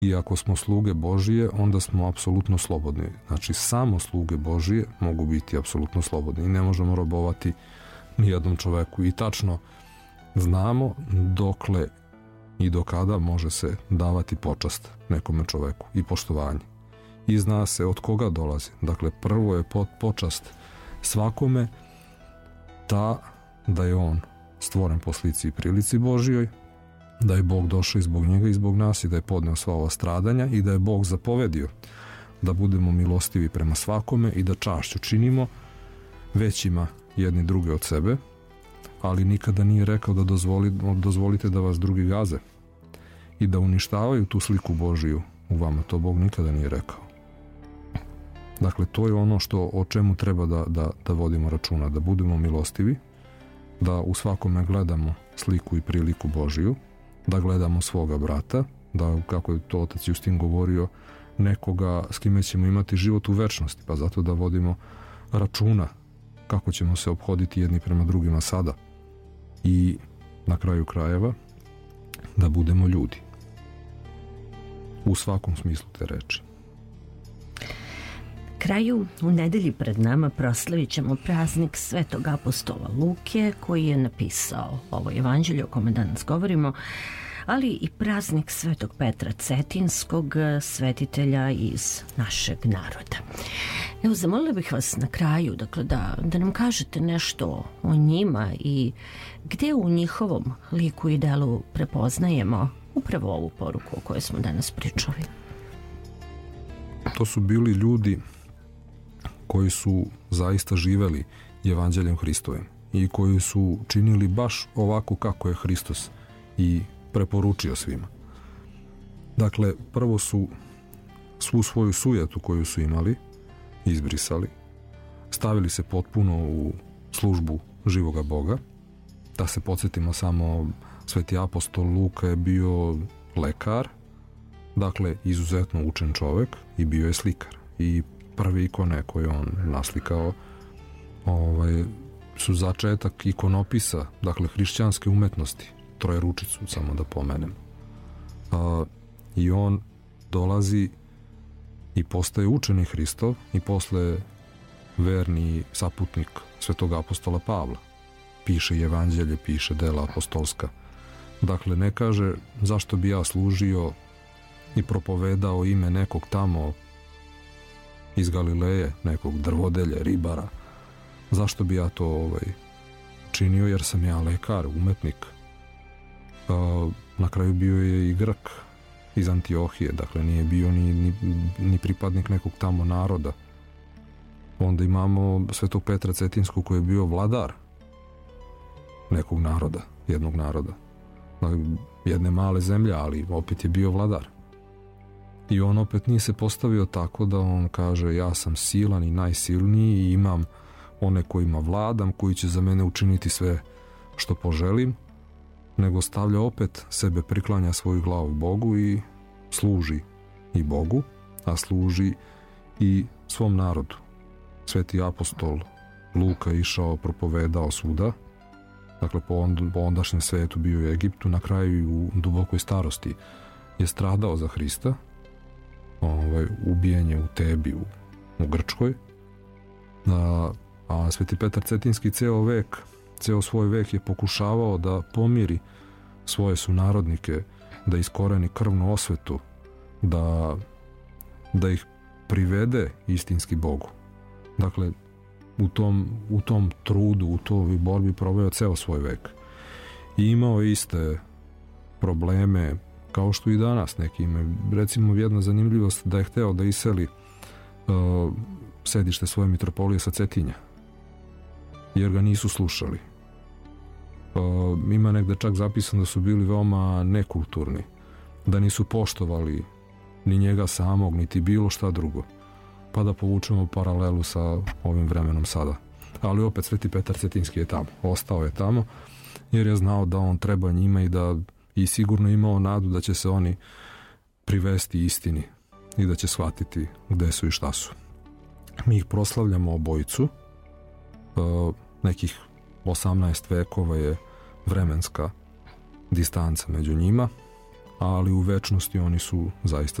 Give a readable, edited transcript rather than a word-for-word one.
i ako smo sluge Božije, onda smo apsolutno slobodni. Znači, samo sluge Božije mogu biti apsolutno slobodni i ne možemo robovati nijednom čoveku. I tačno znamo dokle i do kada može se davati počast nekome čoveku i poštovanje. I zna se od koga dolazi. Dakle, prvo je počast svakome ta da je on stvoren po slici i prilici Božijoj, da je Bog došao i zbog njega i zbog nas i da je podneo sva ova stradanja i da je Bog zapovedio da budemo milostivi prema svakome i da čašću činimo većima jedni druge od sebe, ali nikada nije rekao da dozvolite da vas drugi gaze i da uništavaju tu sliku Božiju u vama. To Bog nikada nije rekao. Dakle, to je ono o čemu treba da vodimo računa, da budemo milostivi, da u svakome gledamo sliku i priliku Božiju, da gledamo svoga brata, da, kako je to otac Justin govorio, nekoga s kime ćemo imati život u večnosti, pa zato da vodimo računa kako ćemo se ophoditi jedni prema drugima sada i na kraju krajeva da budemo ljudi u svakom smislu te reči. Kraju, u nedelji pred nama proslavit ćemo praznik Svetog apostola Luke, koji je napisao ovo evanđelje o kome danas govorimo, ali i praznik Svetog Petra Cetinskog, svetitelja iz našeg naroda. Evo, zamolila bih vas na kraju, dakle, da nam kažete nešto o njima i gdje u njihovom liku i delu prepoznajemo upravo ovu poruku o kojoj smo danas pričali. To su bili ljudi koji su zaista živeli evanđeljem Hristovim i koji su činili baš ovako kako je Hristos i preporučio svima. Dakle, prvo su svu svoju sujetu koju su imali izbrisali, stavili se potpuno u službu živoga Boga. Da se podsjetimo samo, sveti apostol Luka je bio lekar, dakle izuzetno učen čovek i bio je slikar. I prve ikone koje on naslikao su začetak ikonopisa, dakle hrišćanske umetnosti, Trojeručicu, samo da pomenem. I on dolazi i postaje učenik Hristov i posle verni saputnik svetog apostola Pavla. Piše i evanđelje, piše dela apostolska. Dakle, ne kaže zašto bi ja služio i propovedao ime nekog tamo iz Galileje, nekog drvodelje, ribara. Zašto bi ja to činio, jer sam ja lekar, umetnik. Na kraju bio je i Grk iz Antiohije, dakle nije bio ni pripadnik nekog tamo naroda. Onda imamo svetog Petra Cetinskog koji je bio vladar nekog naroda, jednog naroda, jedne male zemlje, ali opet je bio vladar. I on opet nije se postavio tako da on kaže ja sam silan i najsilniji i imam one kojima vladam, koji će za mene učiniti sve što poželim, nego stavlja opet sebe, priklanja svoju glavu Bogu i služi i Bogu, a služi i svom narodu. Sveti apostol Luka išao, propovedao svuda, dakle po ondašnjem svetu, bio je u Egiptu, na kraju i u dubokoj starosti je stradao za Hrista, ubijen je u Tebi u Grčkoj, a sveti Petar Cetinski ceo svoj vek je pokušavao da pomiri svoje sunarodnike, da iskoreni krvnu osvetu, da ih privede istinski Bogu. Dakle, u tom trudu, u toj borbi proveo ceo svoj vek. I imao je iste probleme kao što i danas neki imaju. Recimo, jedna zanimljivost da je hteo da iseli sedište svoje mitropolije sa Cetinja, jer ga nisu slušali. Ima negde čak zapisano da su bili veoma nekulturni, da nisu poštovali ni njega samog, niti bilo šta drugo. Pa da povučemo paralelu sa ovim vremenom sada. Ali opet sveti Petar Cetinski je tamo, ostao je tamo, jer je znao da on treba njima i sigurno imao nadu da će se oni privesti istini i da će shvatiti gde su i šta su. Mi ih proslavljamo obojicu, nekih 18 vekova je vremenska distanca među njima, ali u večnosti oni su zaista